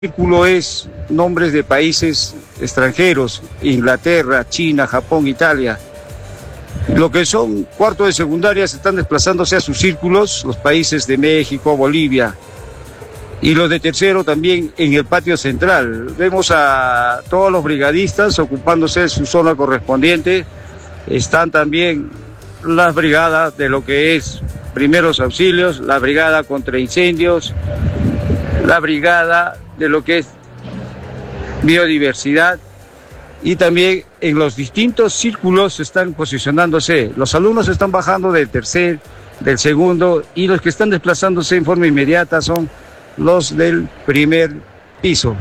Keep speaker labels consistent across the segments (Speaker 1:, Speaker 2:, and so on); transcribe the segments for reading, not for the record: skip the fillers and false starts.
Speaker 1: círculo es nombres de países extranjeros, Inglaterra, China, Japón, Italia. Lo que son cuartos de secundaria se están desplazándose a sus círculos, los países de México, Bolivia. Y los de tercero también en el patio central. Vemos a todos los brigadistas ocupándose de su zona correspondiente. Están también las brigadas de lo que es primeros auxilios, la brigada contra incendios, la brigada de lo que es biodiversidad, y también en los distintos círculos están posicionándose. Los alumnos están bajando del tercer, del segundo, y los que están desplazándose en forma inmediata son los del primer piso.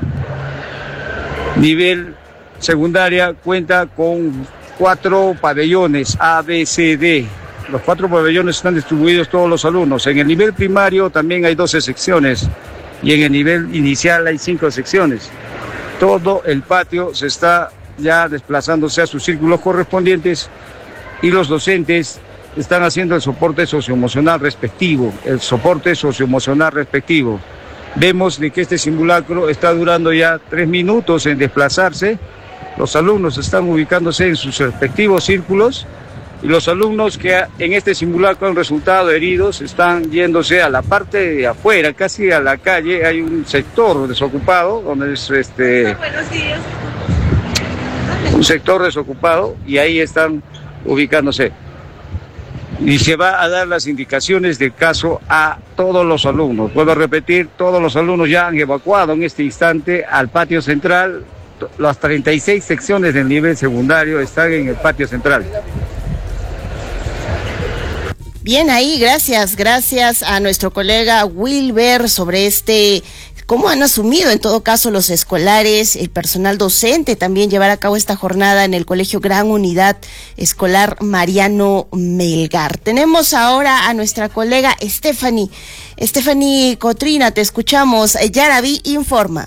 Speaker 1: Nivel secundaria cuenta con 4 pabellones A, B, C, D. Los 4 pabellones están distribuidos todos los alumnos. En el nivel primario también hay 12 secciones y en el nivel inicial hay 5 secciones. Todo el patio se está ya desplazándose a sus círculos correspondientes y los docentes están haciendo el soporte socioemocional respectivo, Vemos de que este simulacro está durando ya 3 minutos en desplazarse. Los alumnos están ubicándose en sus respectivos círculos y los alumnos que en este simulacro han resultado heridos están yéndose a la parte de afuera, casi a la calle. Hay un sector desocupado, donde es un sector desocupado, y ahí están ubicándose. Y se va a dar las indicaciones del caso a todos los alumnos. Vuelvo a repetir, todos los alumnos ya han evacuado en este instante al patio central. Las 36 secciones del nivel secundario están en el patio central.
Speaker 2: Bien, ahí, gracias a nuestro colega Wilber sobre cómo han asumido en todo caso los escolares, el personal docente también llevar a cabo esta jornada en el Colegio Gran Unidad Escolar Mariano Melgar. Tenemos ahora a nuestra colega Stephanie Cotrina, te escuchamos. Yaraví informa.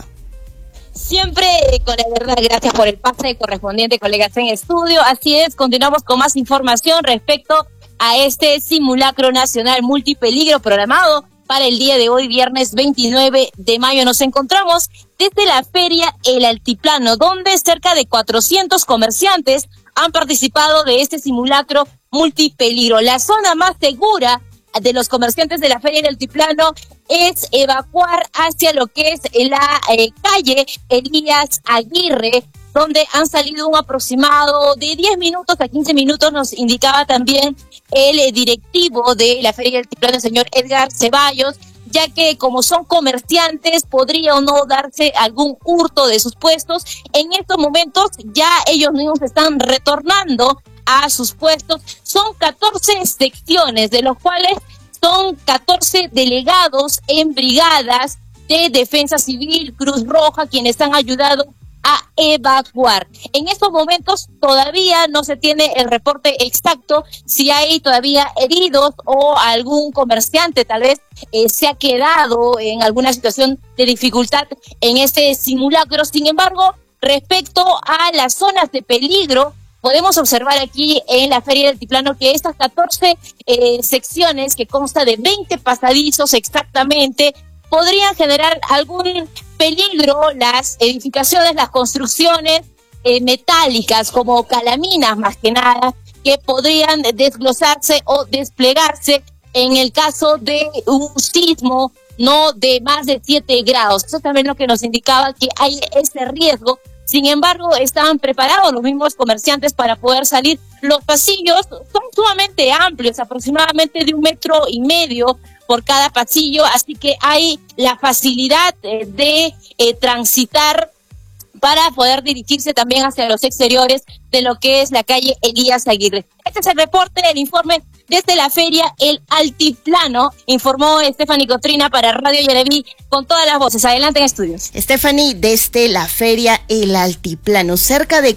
Speaker 3: Siempre con la verdad, gracias por el pase correspondiente, colegas en estudio. Así es, continuamos con más información respecto a este simulacro nacional multipeligro programado para el día de hoy, viernes 29 de mayo. Nos encontramos desde la Feria El Altiplano, donde cerca de 400 comerciantes han participado de este simulacro multipeligro. La zona más segura de los comerciantes de la Feria del Altiplano es evacuar hacia lo que es la calle Elías Aguirre, donde han salido un aproximado de 10 minutos a 15 minutos, nos indicaba también el directivo de la Feria del Altiplano, el señor Edgar Ceballos, ya que como son comerciantes podría o no darse algún hurto de sus puestos. En estos momentos ya ellos mismos están retornando a sus puestos. Son 14 secciones, de los cuales son 14 delegados en brigadas de Defensa Civil, Cruz Roja, quienes han ayudado a evacuar. En estos momentos todavía no se tiene el reporte exacto si hay todavía heridos o algún comerciante tal vez se ha quedado en alguna situación de dificultad en este simulacro. Sin embargo, respecto a las zonas de peligro, podemos observar aquí en la Feria del Altiplano que estas 14 secciones, que consta de 20 pasadizos exactamente, podrían generar algún peligro. Las edificaciones, las construcciones metálicas como calaminas más que nada, que podrían desglosarse o desplegarse en el caso de un sismo no de más de 7 grados. Eso también es lo que nos indicaba, que hay ese riesgo. Sin embargo, estaban preparados los mismos comerciantes para poder salir. Los pasillos son sumamente amplios, aproximadamente de 1,5 metros por cada pasillo, así que hay la facilidad de transitar para poder dirigirse también hacia los exteriores de lo que es la calle Elías Aguirre. Este es el reporte, el informe desde la Feria El Altiplano, informó Stephanie Cotrina para Radio Yaraví con todas las voces. Adelante en estudios.
Speaker 2: Stephanie, desde la Feria El Altiplano, cerca de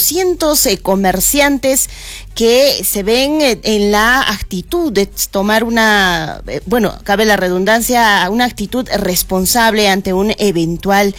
Speaker 2: 400 comerciantes que se ven en la actitud de tomar cabe la redundancia, una actitud responsable ante un eventual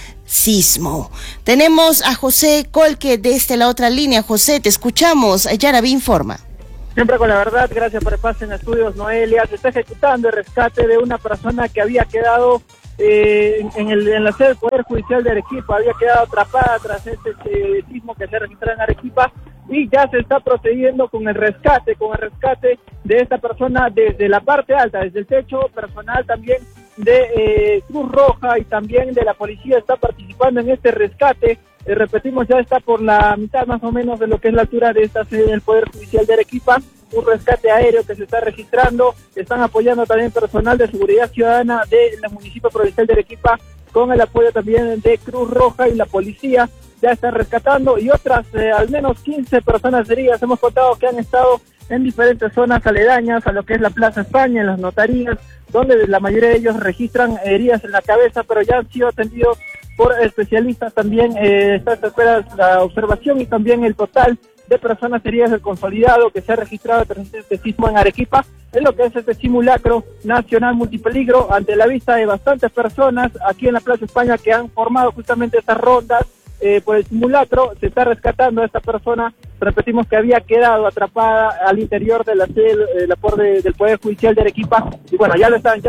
Speaker 2: sismo. Tenemos a José Colque desde la otra línea. José, te escuchamos. Yaraví informa.
Speaker 4: Siempre con la verdad, gracias por el pase en estudios, Noelia. Se está ejecutando el rescate de una persona que había quedado en la sede del Poder Judicial de Arequipa. Había quedado atrapada tras este sismo que se registró en Arequipa, y ya se está procediendo con el rescate de esta persona desde la parte alta, desde el techo. Personal también de Cruz Roja y también de la policía está participando en este rescate. Repetimos, ya está por la mitad más o menos de lo que es la altura de esta sede del Poder Judicial de Arequipa. Un rescate aéreo que se está registrando. Están apoyando también personal de seguridad ciudadana del municipio provincial de Arequipa, con el apoyo también de Cruz Roja y la policía. Ya están rescatando, y otras al menos 15 personas heridas. Hemos contado que han estado en diferentes zonas aledañas a lo que es la Plaza España, en las notarías, donde la mayoría de ellos registran heridas en la cabeza, pero ya han sido atendidos por especialistas. También está la observación y también el total de personas heridas del consolidado que se ha registrado tras este sismo en Arequipa, en lo que es este simulacro nacional multipeligro, ante la vista de bastantes personas aquí en la Plaza España que han formado justamente estas rondas. Por el simulacro se está rescatando a esta persona, repetimos, que había quedado atrapada al interior de la sede del Poder Judicial de Arequipa, y bueno, ya lo están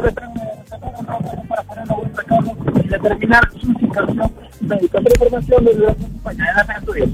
Speaker 4: para ponerlo en recaudo y determinar su situación médica. Otra información de la España.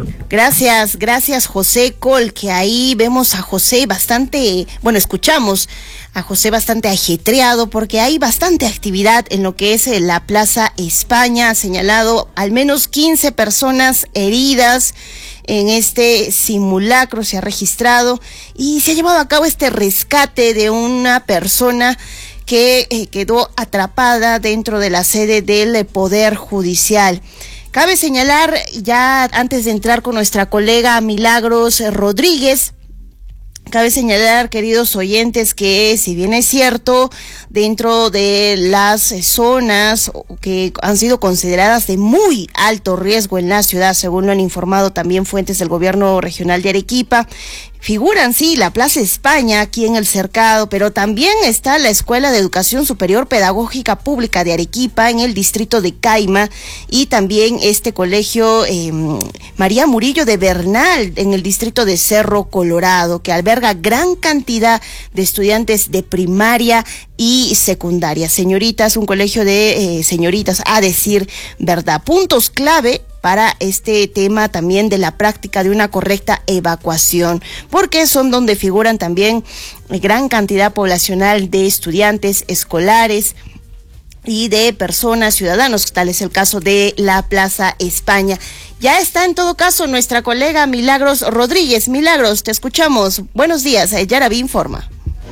Speaker 2: Gracias José Col, que ahí vemos a José escuchamos a José bastante ajetreado, porque hay bastante actividad en lo que es la Plaza España. Ha señalado al menos 15 personas heridas en este simulacro, se ha registrado, y se ha llevado a cabo este rescate de una persona que quedó atrapada dentro de la sede del Poder Judicial. Cabe señalar, ya antes de entrar con nuestra colega Milagros Rodríguez, cabe señalar, queridos oyentes, que si bien es cierto, dentro de las zonas que han sido consideradas de muy alto riesgo en la ciudad, según lo han informado también fuentes del gobierno regional de Arequipa, figuran, sí, la Plaza España aquí en el Cercado, pero también está la Escuela de Educación Superior Pedagógica Pública de Arequipa en el distrito de Caima, y también este colegio María Murillo de Bernal en el distrito de Cerro Colorado, que alberga gran cantidad de estudiantes de primaria y secundaria. Señoritas, un colegio de señoritas, a decir verdad. Puntos clave para este tema también de la práctica de una correcta evacuación, porque son donde figuran también gran cantidad poblacional de estudiantes escolares y de personas, ciudadanos, tal es el caso de la Plaza España. Ya está en todo caso nuestra colega Milagros Rodríguez. Milagros, te escuchamos. Buenos días, Yaraví informa.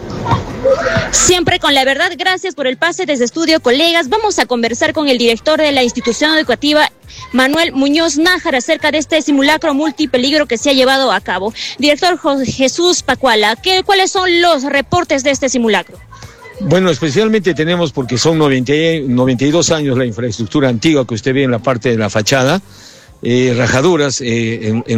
Speaker 5: Siempre con la verdad, gracias por el pase desde estudio, colegas. Vamos a conversar con el director de la institución educativa, Manuel Muñoz Nájara, acerca de este simulacro multipeligro que se ha llevado a cabo. Director Jesús Pacuala, ¿cuáles son los reportes de este simulacro?
Speaker 6: Bueno, especialmente tenemos, porque son 92 años la infraestructura antigua que usted ve en la parte de la fachada, rajaduras en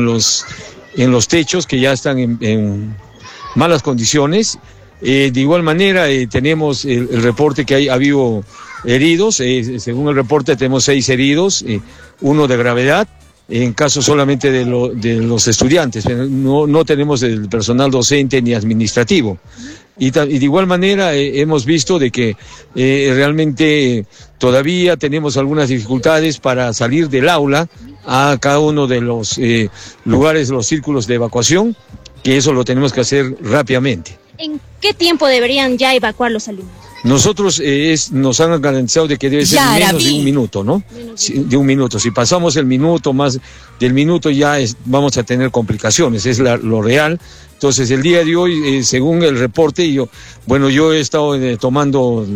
Speaker 6: los techos que ya están en malas condiciones. De igual manera tenemos el reporte que ha habido heridos. Según el reporte tenemos 6 heridos, 1 de gravedad, en caso solamente de los estudiantes, pero no tenemos el personal docente ni administrativo. Y de igual manera hemos visto de que realmente todavía tenemos algunas dificultades para salir del aula a cada uno de los lugares, los círculos de evacuación, que eso lo tenemos que hacer rápidamente.
Speaker 5: ¿En qué tiempo deberían ya evacuar los alumnos?
Speaker 6: Nosotros nos han garantizado de que debe ser menos de un minuto, ¿no? De un minuto. Si pasamos el minuto, más del minuto, ya vamos a tener complicaciones, es lo real. Entonces, el día de hoy, según el reporte, yo he estado tomando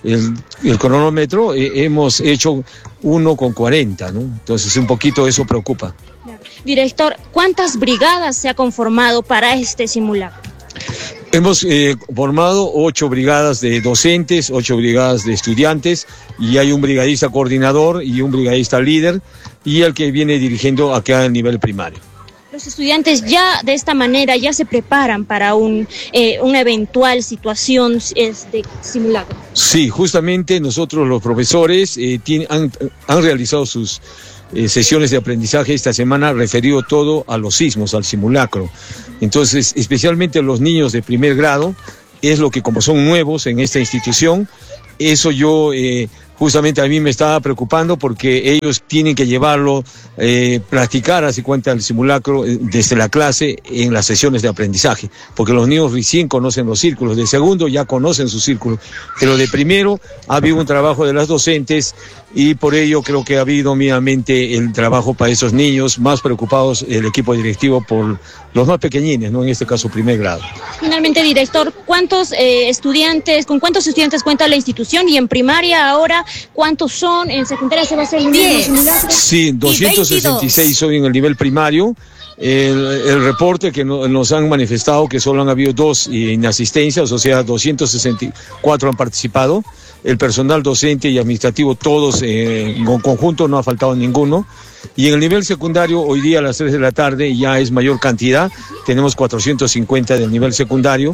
Speaker 6: el cronómetro, hemos hecho 1:40, ¿no? Entonces, un poquito eso preocupa.
Speaker 5: Director, ¿cuántas brigadas se ha conformado para este simulacro?
Speaker 6: Hemos formado 8 brigadas de docentes, 8 brigadas de estudiantes, y hay un brigadista coordinador y un brigadista líder, y el que viene dirigiendo acá al nivel primario.
Speaker 5: Los estudiantes ya de esta manera ya se preparan para una eventual situación de simulacro.
Speaker 6: Sí, justamente nosotros los profesores han realizado sus sesiones de aprendizaje esta semana, referido todo a los sismos, al simulacro. Entonces, especialmente los niños de primer grado, es lo que, como son nuevos en esta institución, Eso yo justamente a mí me estaba preocupando porque ellos tienen que llevarlo, practicar, así cuenta el simulacro desde la clase en las sesiones de aprendizaje, porque los niños recién conocen los círculos, de segundo ya conocen sus círculos, pero de primero ha habido un trabajo de las docentes y por ello creo que ha habido mínimamente el trabajo para esos niños, más preocupados el equipo directivo por los más pequeñines, ¿no? En este caso primer grado.
Speaker 5: Finalmente, director, ¿con cuántos estudiantes cuenta la institución? Y en primaria ahora, ¿cuántos son? En secundaria se va a hacer el mismo simulacro.
Speaker 6: Sí, 266 hoy en el nivel primario. El reporte que nos han manifestado que solo han habido 2 inasistencias, o sea, 264 han participado. El personal docente y administrativo, todos en conjunto, no ha faltado ninguno. Y en el nivel secundario, hoy día a las 3 de la tarde ya es mayor cantidad, tenemos 450 del nivel secundario.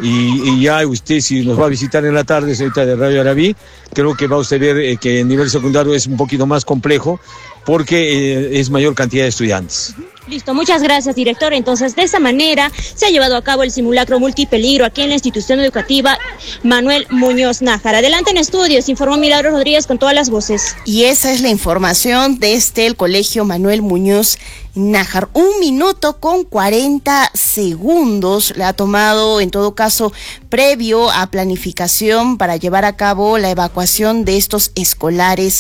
Speaker 6: Y ya usted, si nos va a visitar en la tarde, señorita de Radio Arabí, creo que va usted a ver que el nivel secundario es un poquito más complejo porque es mayor cantidad de estudiantes.
Speaker 5: Listo, muchas gracias, director. Entonces, de esta manera se ha llevado a cabo el simulacro multipeligro aquí en la institución educativa Manuel Muñoz Nájara. Adelante en estudios, informó Milagros Rodríguez con todas las voces.
Speaker 2: Y esa es la información desde el Colegio Manuel Muñoz Nájar. 1 minuto con 40 segundos le ha tomado, en todo caso, previo a planificación para llevar a cabo la evacuación de estos escolares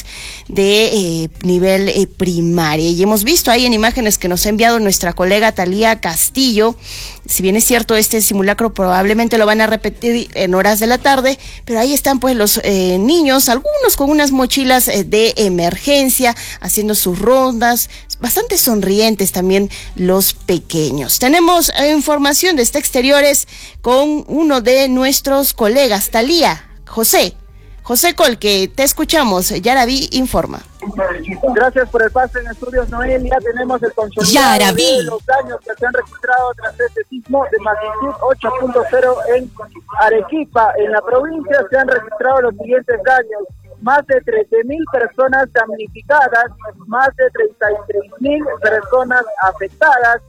Speaker 2: de nivel primaria. Y hemos visto ahí en imágenes que nos ha enviado nuestra colega Talía Castillo, si bien es cierto, este simulacro probablemente lo van a repetir en horas de la tarde, pero ahí están pues los niños, algunos con unas mochilas de emergencia, haciendo sus rondas, bastante sonrientes también los pequeños. Tenemos información desde exteriores con uno de nuestros colegas, Talía, José Colque, te escuchamos, Yaraví informa.
Speaker 4: Gracias por el pase en estudios, Noel. Ya tenemos el consolidado de los daños que se han registrado tras este sismo de magnitud 8.0 en Arequipa. En la provincia se han registrado los siguientes daños: más de 13.000 personas damnificadas, más de 33.000 personas afectadas,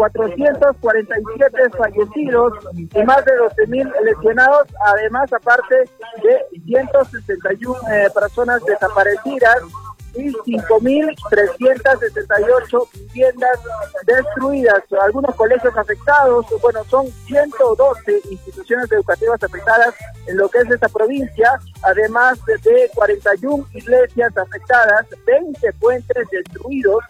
Speaker 4: 447 fallecidos y más de 12.000 lesionados, además aparte de 161 personas desaparecidas y 5.378 viviendas destruidas. Algunos colegios afectados, bueno, son 112 instituciones educativas afectadas en lo que es esta provincia, además de 41 iglesias afectadas, 20 puentes destruidos,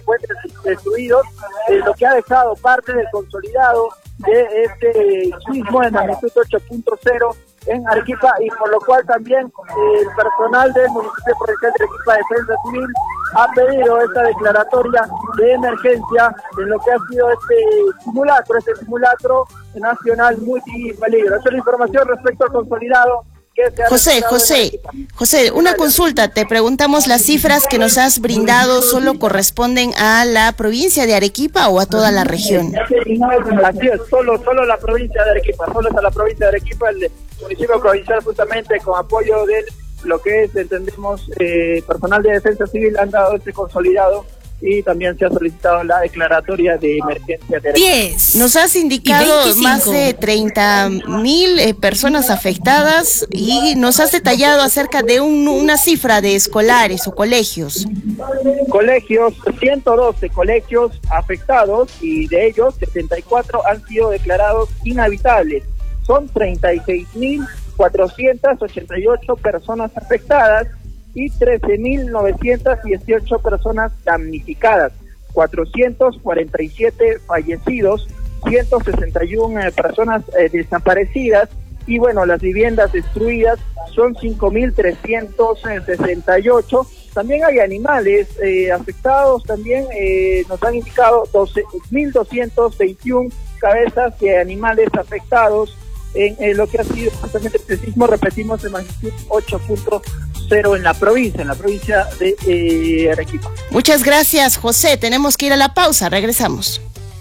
Speaker 4: lo que ha dejado parte del consolidado de este sismo de magnitud 8.0 en Arequipa, y por lo cual también el personal del municipio provincial de Arequipa Defensa Civil ha pedido esta declaratoria de emergencia en lo que ha sido este simulacro nacional multipeligro. Esa es la información respecto al consolidado.
Speaker 2: José, una consulta, te preguntamos, ¿las cifras que nos has brindado solo corresponden a la provincia de Arequipa o a toda la región?
Speaker 4: Así es, solo la provincia de Arequipa, solo es a la provincia de Arequipa, el municipio provincial, justamente con apoyo de lo que es, entendemos, personal de defensa civil, han dado este consolidado y también se ha solicitado la declaratoria de emergencia de Arequipa.
Speaker 2: 10. Nos has indicado más de 30.000 personas afectadas y nos has detallado acerca de una cifra de escolares o colegios.
Speaker 4: 112 colegios afectados, y de ellos 74 han sido declarados inhabitables. Son 36.488 personas afectadas y 13.918 personas damnificadas, 447 fallecidos, 161 personas desaparecidas, y bueno, las viviendas destruidas son 5.368. También hay animales afectados, también nos han indicado 12.221 cabezas de animales afectados en lo que ha sido justamente este sismo, repetimos, de magnitud 8.0 en la provincia de Arequipa.
Speaker 2: Muchas gracias, José. Tenemos que ir a la pausa, regresamos.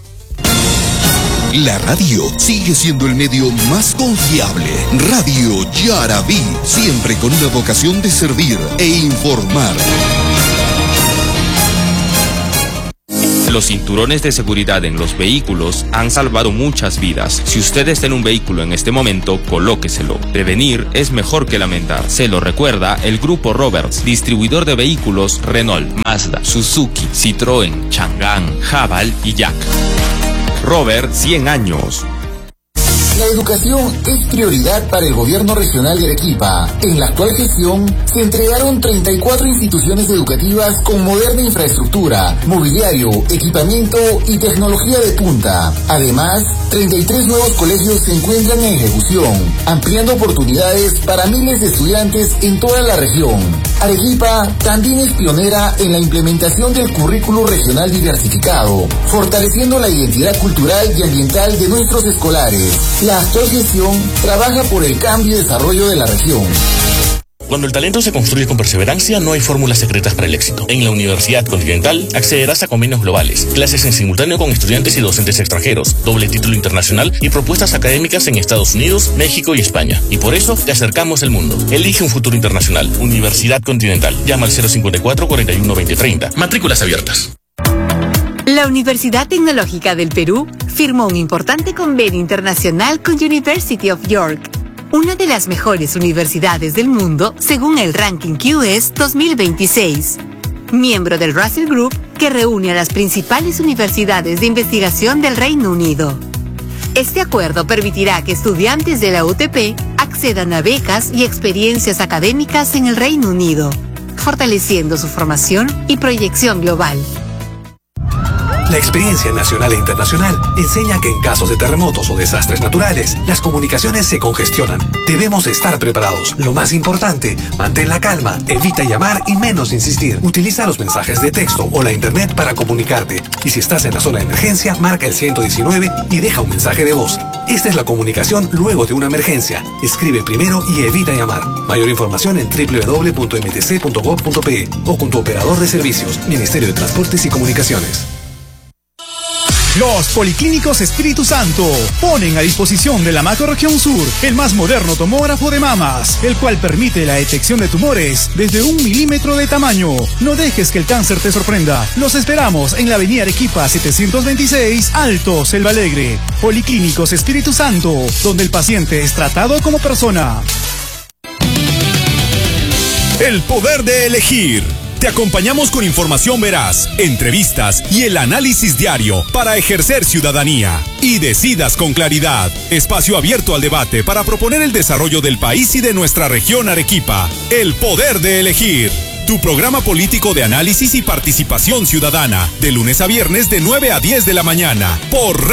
Speaker 7: La radio sigue siendo el medio más confiable. Radio Yaraví, siempre con una vocación de servir e informar.
Speaker 8: Los cinturones de seguridad en los vehículos han salvado muchas vidas. Si usted está en un vehículo en este momento, colóqueselo. Prevenir es mejor que lamentar. Se lo recuerda el Grupo Roberts, distribuidor de vehículos Renault, Mazda, Suzuki, Citroën, Chang'an, Haval y Jack. Robert, 100 años.
Speaker 9: La educación es prioridad para el gobierno regional de Arequipa. En la actual gestión se entregaron 34 instituciones educativas con moderna infraestructura, mobiliario, equipamiento y tecnología de punta. Además, 33 nuevos colegios se encuentran en ejecución, ampliando oportunidades para miles de estudiantes en toda la región. Arequipa también es pionera en la implementación del currículo regional diversificado, fortaleciendo la identidad cultural y ambiental de nuestros escolares. La actual gestión trabaja por el cambio y desarrollo de la región.
Speaker 10: Cuando el talento se construye con perseverancia, no hay fórmulas secretas para el éxito. En la Universidad Continental accederás a convenios globales, clases en simultáneo con estudiantes y docentes extranjeros, doble título internacional y propuestas académicas en Estados Unidos, México y España. Y por eso te acercamos al mundo. Elige un futuro internacional. Universidad Continental. Llama al 054 41 20 30. Matrículas abiertas.
Speaker 11: La Universidad Tecnológica del Perú firmó un importante convenio internacional con University of York, una de las mejores universidades del mundo según el ranking QS 2026, miembro del Russell Group que reúne a las principales universidades de investigación del Reino Unido. Este acuerdo permitirá que estudiantes de la UTP accedan a becas y experiencias académicas en el Reino Unido, fortaleciendo su formación y proyección global.
Speaker 12: La experiencia nacional e internacional enseña que en casos de terremotos o desastres naturales, las comunicaciones se congestionan. Debemos estar preparados. Lo más importante, mantén la calma, evita llamar y menos insistir. Utiliza los mensajes de texto o la internet para comunicarte. Y si estás en la zona de emergencia, marca el 119 y deja un mensaje de voz. Esta es la comunicación luego de una emergencia. Escribe primero y evita llamar. Mayor información en www.mtc.gov.pe o con tu operador de servicios, Ministerio de Transportes y Comunicaciones.
Speaker 13: Los Policlínicos Espíritu Santo ponen a disposición de la Macrorregión Sur el más moderno tomógrafo de mamas, el cual permite la detección de tumores desde 1 milímetro de tamaño. No dejes que el cáncer te sorprenda. Los esperamos en la avenida Arequipa 726, Alto, Selva Alegre. Policlínicos Espíritu Santo, donde el paciente es tratado como persona.
Speaker 14: El poder de elegir. Te acompañamos con información veraz, entrevistas y el análisis diario para ejercer ciudadanía. Y decidas con claridad. Espacio abierto al debate para proponer el desarrollo del país y de nuestra región Arequipa. El poder de elegir. Tu programa político de análisis y participación ciudadana. De lunes a viernes de 9 a 10 de la mañana. Por